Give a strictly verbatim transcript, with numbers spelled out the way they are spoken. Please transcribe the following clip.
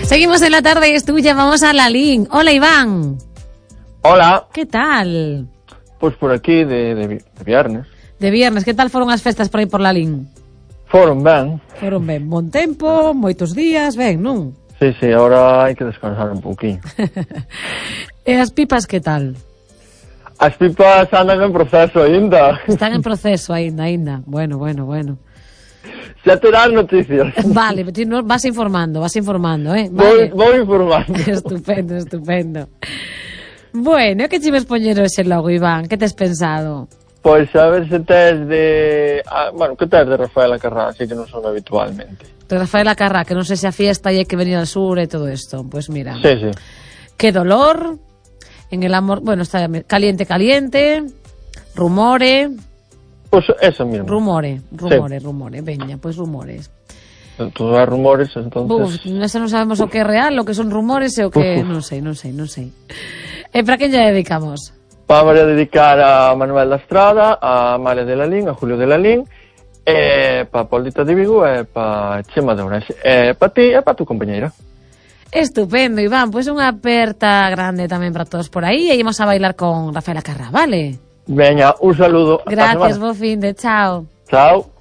Seguimos en la tarde, es tuya, vamos a Lalín. Hola, Iván. Hola. ¿Qué tal? Pois por aquí de, de, de viernes. De viernes, que tal foron as festas por aí por Lalín? Foron ben. Foron ben, bon tempo, moitos días, ben, non? Sí, sí, ahora hai que descansar un pouquinho. E as pipas que tal? As pipas andan en proceso aínda. Están en proceso aínda, aínda. Bueno, bueno, bueno. Xa terás noticias. Vale, ti nos vas informando, vas informando, eh? Vale. Vou, vou informando. Estupendo, estupendo. Bueno, que chimes poñer hoxe logo, Iván? Que tes pensado? Pois a ver se tes de... Ah, bueno, que tes de Rafaela Carrá, así que non son habitualmente. De Rafaela Carrá, que non sei se a fiesta e hai que venir al sur e todo isto. Pois mira. Sí, sí. Qué dolor, en el amor... Bueno, está caliente, caliente, rumore... Pois eso mismo. Rumore, rumore, sí. rumore, veña, pois rumores. Todo é rumores, entonces... Uf, nesa non sabemos o que é real, o que son rumores e o que... Uf. Non sei, non sei, non sei. E para quen lle dedicamos? Vamos a dedicar a Manuel da Estrada, a María de Lalín, a Julio de Lalín, e pa Paulita de Vigo e pa Chema de Ourense, e pa ti e pa tu compañeira. Estupendo, Iván, pois unha aperta grande tamén para todos por aí e ímos a bailar con Rafaela Carrá, vale? Veña, un saludo. Gracias, bo fin de, chao. Chao.